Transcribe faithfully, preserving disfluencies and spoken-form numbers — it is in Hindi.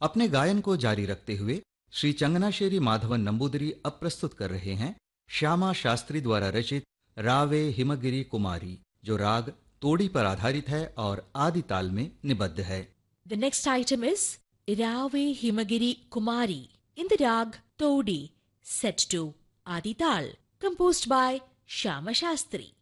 अपने गायन को जारी रखते हुए श्री चंगनाशेरी माधवन नंबूदरी अब प्रस्तुत कर रहे हैं श्यामा शास्त्री द्वारा रचित रावे हिमगिरी कुमारी, जो राग तोड़ी पर आधारित है और आदि ताल में निबद्ध है। The next item is Irave Himagiri Kumari in the rag Todi, set to Adi Tal, composed by Shyama Shastri.